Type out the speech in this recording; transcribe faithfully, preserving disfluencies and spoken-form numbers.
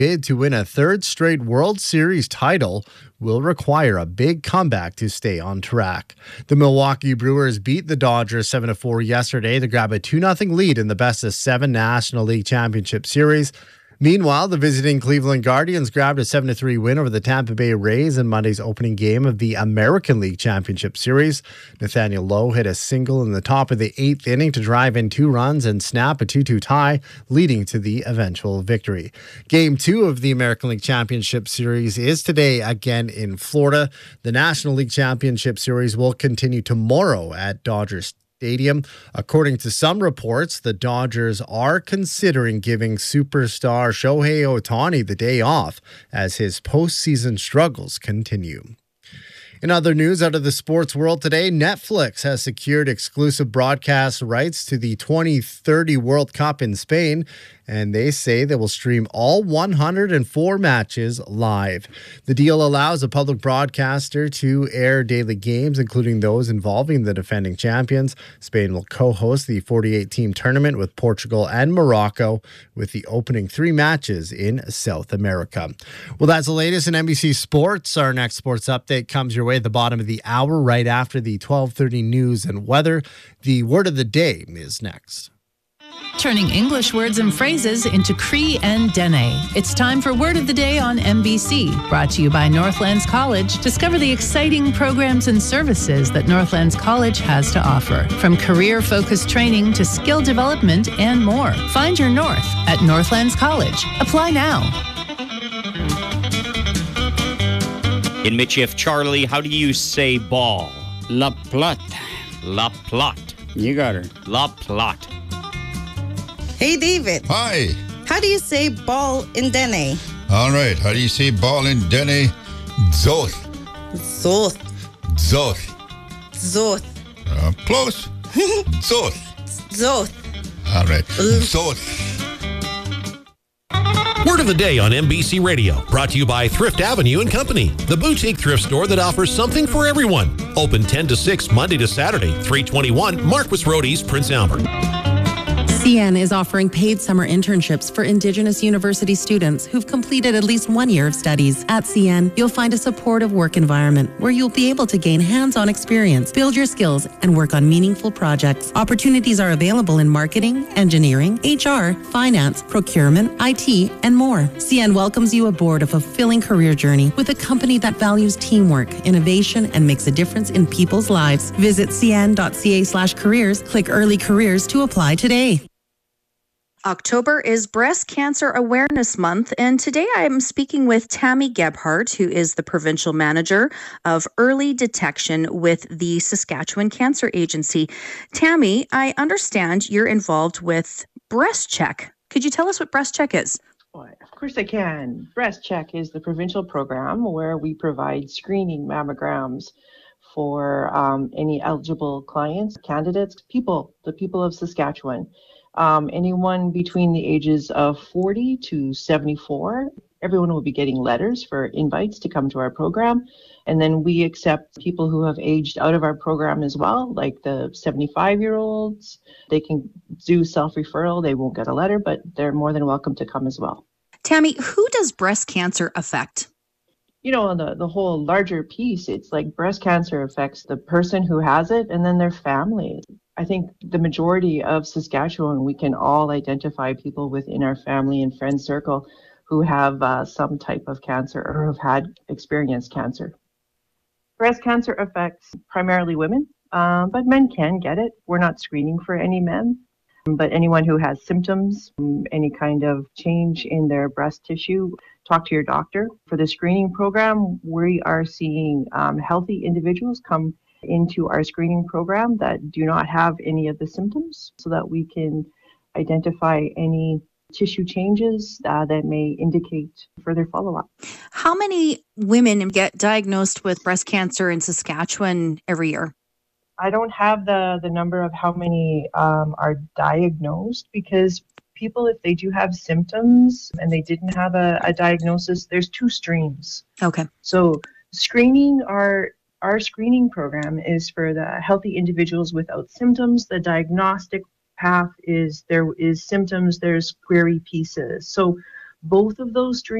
Bid to win a third straight World Series title will require a big comeback to stay on track. The Milwaukee Brewers beat the Dodgers seven to four yesterday to grab a two nothing lead in the best of seven National League Championship Series. Meanwhile, the visiting Cleveland Guardians grabbed a seven to three win over the Tampa Bay Rays in Monday's opening game of the American League Championship Series. Nathaniel Lowe hit a single in the top of the eighth inning to drive in two runs and snap a two two tie, leading to the eventual victory. Game two of the American League Championship Series is today again in Florida. The National League Championship Series will continue tomorrow at Dodgers Stadium. According to some reports, the Dodgers are considering giving superstar Shohei Ohtani the day off as his postseason struggles continue. In other news out of the sports world today, Netflix has secured exclusive broadcast rights to the twenty thirty World Cup in Spain, and they say they will stream all one hundred four matches live. The deal allows a public broadcaster to air daily games, including those involving the defending champions. Spain will co-host the forty-eight team tournament with Portugal and Morocco, with the opening three matches in South America. Well, that's the latest in N B C Sports. Our next sports update comes your way at the bottom of the hour, right after the twelve thirty news and weather. The word of the day is next. Turning English words and phrases into Cree and Dene. It's time for Word of the Day on N B C. Brought to you by Northlands College. Discover the exciting programs and services that Northlands College has to offer. From career-focused training to skill development and more. Find your North at Northlands College. Apply now. In Michif, Charlie, how do you say ball? La plot. La plot. You got her. La plot. Hey, David. Hi. How do you say ball in Dene? All right. How do you say ball in Dene? Zoth. Zoth. Zoth. Zoth. Uh, close. Zoth. Zoth. All right. Zoth. Word of the Day on N B C Radio, brought to you by Thrift Avenue and Company, the boutique thrift store that offers something for everyone. Open ten to six Monday to Saturday, three twenty-one Marquis Road East, Prince Albert. C N is offering paid summer internships for Indigenous university students who've completed at least one year of studies. At C N, you'll find a supportive work environment where you'll be able to gain hands-on experience, build your skills, and work on meaningful projects. Opportunities are available in marketing, engineering, H R, finance, procurement, I T, and more. C N welcomes you aboard a fulfilling career journey with a company that values teamwork, innovation, and makes a difference in people's lives. Visit cn.ca slash careers, click early careers to apply today. October is Breast Cancer Awareness Month, and today I am speaking with Tammy Gebhardt, who is the Provincial Manager of Early Detection with the Saskatchewan Cancer Agency. Tammy, I understand you're involved with Breast Check. Could you tell us what Breast Check is? Well, of course I can. Breast Check is the provincial program where we provide screening mammograms for um, any eligible clients, candidates, people, the people of Saskatchewan. Um, anyone between the ages of forty to seventy-four, everyone will be getting letters for invites to come to our program. And then we accept people who have aged out of our program as well, like the seventy-five-year-olds. They can do self-referral. They won't get a letter, but they're more than welcome to come as well. Tammy, who does breast cancer affect? You know, the, the whole larger piece, it's like breast cancer affects the person who has it and then their family. I think the majority of Saskatchewan, we can all identify people within our family and friend circle who have uh, some type of cancer or have had experienced cancer. Breast cancer affects primarily women, uh, but men can get it. We're not screening for any men, but anyone who has symptoms, any kind of change in their breast tissue, talk to your doctor. For the screening program, we are seeing um, healthy individuals come into our screening program that do not have any of the symptoms so that we can identify any tissue changes uh, that may indicate further follow-up. How many women get diagnosed with breast cancer in Saskatchewan every year? I don't have the, the number of how many um, are diagnosed, because people, if they do have symptoms and they didn't have a, a diagnosis, there's two streams. Okay. So screening our Our screening program is for the healthy individuals without symptoms. The diagnostic path is there is symptoms, there's query pieces. So both of those streams